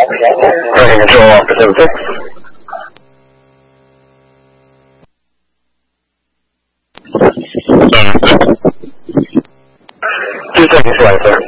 Running control officer 6. 2 seconds left, sir.